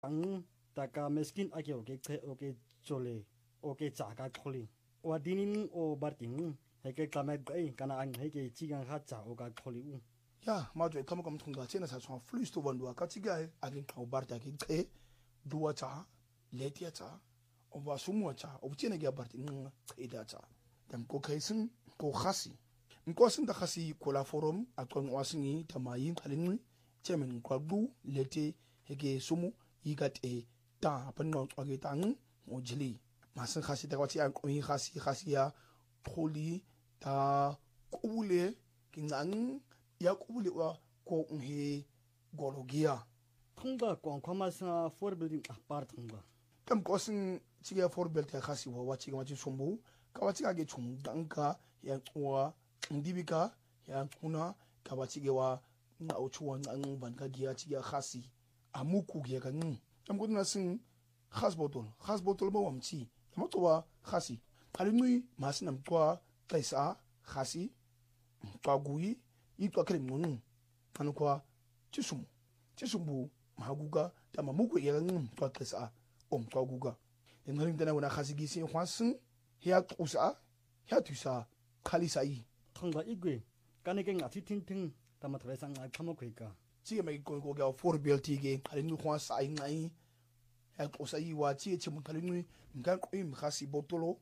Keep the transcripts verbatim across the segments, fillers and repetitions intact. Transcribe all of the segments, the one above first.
ang taka meskin ake oke khe oke chole oke chaka kholi wadinin o barting heke klamet ai kana ang heke chigang ha cha oka kholi u ya ma jo kama kam thunga chena sa so flus to bandua ka chiga agin ka barta ki khe duwa cha letia cha o ba sumu cha o chena ga barting khida cha dam ko kaisin ko khasi ko sin da khasi ko la forum akon wasingi tamayin khalin chemen ko du lete heke sumu yigate ta panno age tang o jili masin khasi da wati an ko khasi khasi ya kholi ta kubule kinang ya kubule wa ko he gologia thungba kwang khama sa for building apart thungba kam ko sin chiga for building khasi wa wa chiga ma chi sombu ka wa chiga ge chung dangka ya wa ndibika ya kuna ka wa chiga wa na uchuwa ngang ban ka gia chiga khasi amuku ge kan am ko na sin khas botol khas botol ba wamchi ma to wa khasi ali nui masinam kwa kaisa khasi kwa gui yi kwa kre mun kan kwa chisum chisumbu maguga ta mamuku ge kan kwa kaisa om kwa guga en harin dana wana khasi gi sin khwasin ya tusa ya tusa khalisa yi thungba igwe kaneke ngati tin tin tama thre sang ai khamo khika chiga mai ko ko ga for belti ge ali nu khwa sai ngai ya tusa yi wa chi chi mun kali nu ngan ko im khasi botolo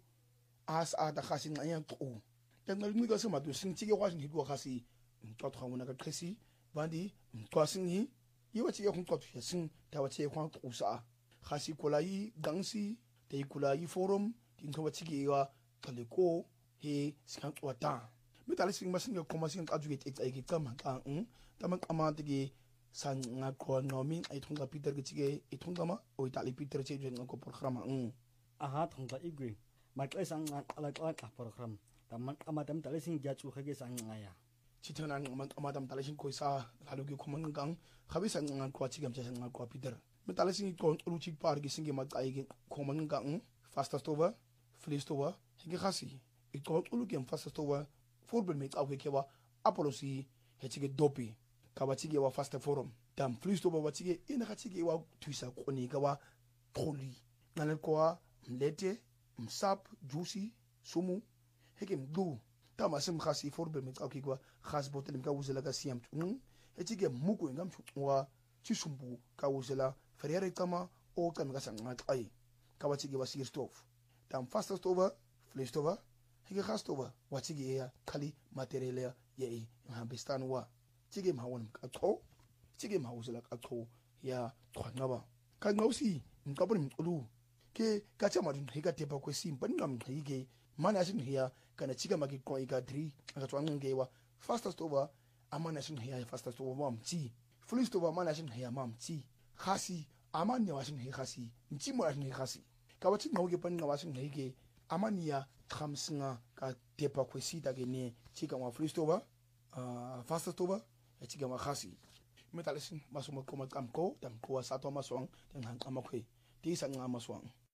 as a da khasi ngai ko dan ngal nu ga sama to sin chiga wa sin hidu khasi to to wona ga khasi bandi to sin yi yi wa chiga khun to sin ta wa chiga khwa tusa khasi kolai gangsi te kulai forum tin ko chiga wa kale ko he sikan wata mitali sing masin ga koma sing ajuge ek ek kama ka um taman kama tege san nga ko nomin ai thunga peter ge chige e thunga ma o itali peter che jen ko programa um aha thungba igwe makai sang alak alak program taman kama tam tali sing ja chu khage sang ngaya chitana man kama tam tali sing ko sa halu ge koman gang khabi sang nga ko chigam che sang ko peter mitali sing ko ru chig par ge sing ma kai ge koman gang fasta stova flistova ge khasi e ko ulu ge fasta stova forbel met au kewa apolosi hechige dopi kawachige wa fast forum dam flisto ba wachige ina khachige wa tuisa koni kawa kholi nale kwa mlete msap juicy sumu heke mdu tama sim khasi forbel met au kewa khas botel mka wuzela ka siam tun hechige muku ngam wa chisumbu ka wuzela ferere kama o kan ga sang ai kawachige wa sir stove dam fast stove flistova hige khastova wachige ya kali material ya ye ha bestan wa chige ma won ka tho chige ma usela ka tho ya thwana ba ka ngausi ngabon mulu ke ka chama din higa tepa ko sim ban ngam hige mana shin hiya kana chiga maki ko iga three aka twanga ngewa fastest over amana shin hiya fastest over mam chi fullest over mana shin hiya mam chi khasi amanya wa shin hiya khasi mchi mo shin hiya khasi ka wachi ngauge ban ngawa shin hige amania khamsinga ka tepa kwesi ta gene chika wa freestover uh fastover ya chika wa khasi metalesin masuma koma kamko tam ko sa to maswang tan han kamakwe ti sa nga maswang